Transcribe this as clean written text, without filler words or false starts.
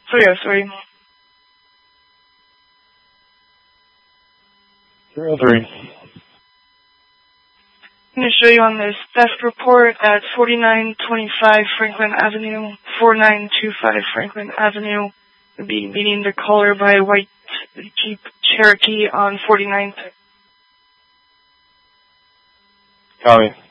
303. 303. I'm going to show you on this theft report at 4925 Franklin Avenue, 4925 Franklin Avenue. We'll be meeting the caller by white Jeep Cherokee on 49th. Copy.